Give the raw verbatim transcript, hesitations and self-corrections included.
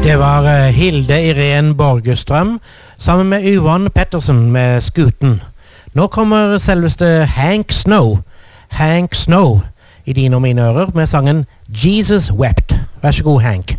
Det var uh, Hilde Irene Borgestrøm sammen med Yvonne Pettersen med Skuten. Nå kommer selveste Hank Snow, Hank Snow, i dine og mine ører med sangen Jesus Wept. Vær så god, Hank.